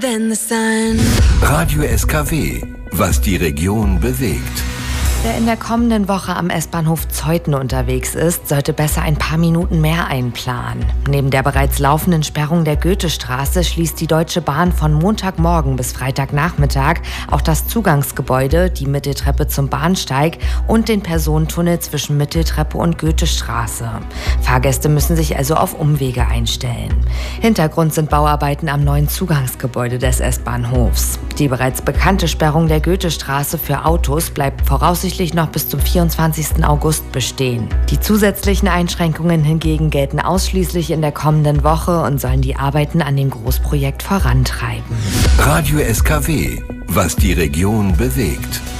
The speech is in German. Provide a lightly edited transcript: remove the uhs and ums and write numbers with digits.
than the sun. Radio SKW, was die Region bewegt. Wer in der kommenden Woche am S-Bahnhof Zeuthen unterwegs ist, sollte besser ein paar Minuten mehr einplanen. Neben der bereits laufenden Sperrung der Goethestraße schließt die Deutsche Bahn von Montagmorgen bis Freitagnachmittag auch das Zugangsgebäude, die Mitteltreppe zum Bahnsteig und den Personentunnel zwischen Mitteltreppe und Goethestraße. Fahrgäste müssen sich also auf Umwege einstellen. Hintergrund sind Bauarbeiten am neuen Zugangsgebäude des S-Bahnhofs. Die bereits bekannte Sperrung der Goethestraße für Autos bleibt voraussichtlich noch bis zum 24. August bestehen. Die zusätzlichen Einschränkungen hingegen gelten ausschließlich in der kommenden Woche und sollen die Arbeiten an dem Großprojekt vorantreiben. Radio SKW, was die Region bewegt.